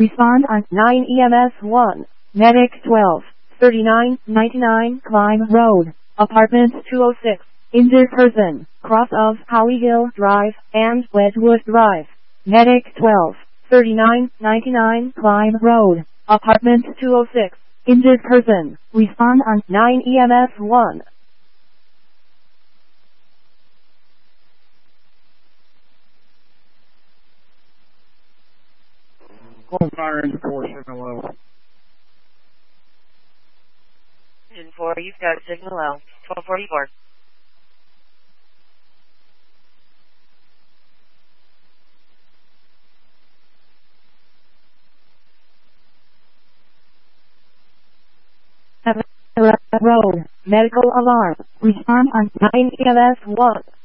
Respond on 9 EMS 1. Medic 12. 3999 Climb Road. Apartment 206. Injured person. Cross of Howie Hill Drive and Wedgewood Drive. Medic 12. 3999 Climb Road. Apartment 206. Injured person. Respond on 9 EMS 1. Call fire into 4 signal low. Engine 4, you've got signal L. 1244. Road. Medical alarm. Respond on 9 EMS 1.